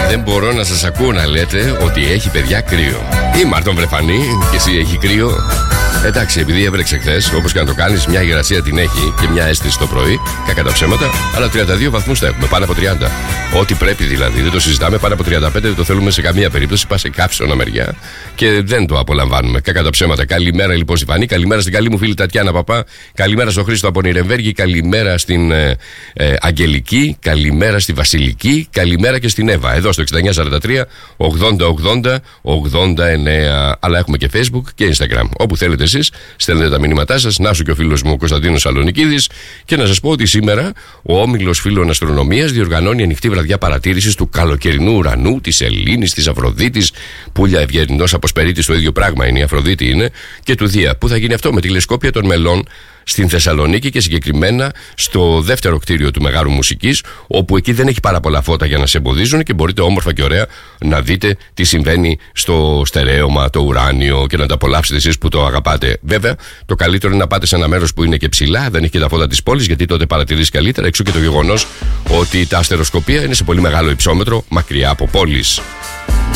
Δεν μπορώ να σας ακούω να λέτε ότι έχει παιδιά κρύο. Ή Μάρτον Βρεφανή, και εσύ έχει κρύο. Εντάξει, επειδή έβρεξε χθες, όπως και να το κάνεις, μια υγρασία την έχει και μια αίσθηση το πρωί, κακά τα ψέματα, αλλά 32 βαθμούς θα έχουμε, πάνω από 30. Ό,τι πρέπει δηλαδή, δεν το συζητάμε, πάνω από 35 δεν το θέλουμε σε καμία περίπτωση. Πα σε καύσωνα μεριά και δεν το απολαμβάνουμε. Κακά τα ψέματα. Καλημέρα λοιπόν στη Φανή, καλημέρα στην καλή μου φίλη Τατιάνα Παπά, καλημέρα στον Χρήστο από Νιρεμβέργη, καλημέρα στην Αγγελική, καλημέρα στη Βασιλική, καλημέρα και στην Εύα. Εδώ στο 6943 80 80 89. Αλλά έχουμε και Facebook και Instagram. Όπου θέλετε εσείς, στέλνετε τα μηνύματά σας. Να σου και ο φίλος μου ο Κωνσταντίνος Σαλονικίδης. Και να σας πω ότι σήμερα ο Όμιλος Φίλων Αστρονομίας διοργανώνει ανοιχτή βραδιά παρατήρησης του καλοκαιρινού ουρανού, της Ελλήνης, της Αφροδίτης. Πουλια Ευγενικός Αποσπερίτης, το ίδιο πράγμα είναι, η Αφροδίτη είναι, και του Δία. Πού θα γίνει αυτό? Με τηλεσκόπια των μελών στην Θεσσαλονίκη και συγκεκριμένα στο δεύτερο κτίριο του Μεγάρου Μουσικής, όπου εκεί δεν έχει πάρα πολλά φώτα για να σε εμποδίζουν και μπορείτε όμορφα και ωραία να δείτε τι συμβαίνει στο στερέωμα, το ουράνιο και να το απολαύσετε εσείς που το αγαπάτε. Βέβαια, το καλύτερο είναι να πάτε σε ένα μέρος που είναι και ψηλά, δεν έχει και τα φώτα της πόλης, γιατί τότε παρατηρείς καλύτερα. Εξού και το γεγονός ότι τα αστεροσκοπία είναι σε πολύ μεγάλο υψόμετρο, μακριά από πόλεις.